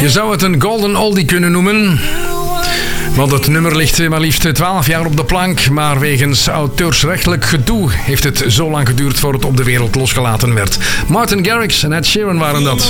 Je zou het een golden oldie kunnen noemen. Want het nummer ligt maar liefst 12 jaar op de plank. Maar wegens auteursrechtelijk gedoe heeft het zo lang geduurd voor het op de wereld losgelaten werd. Martin Garrix en Ed Sheeran waren dat.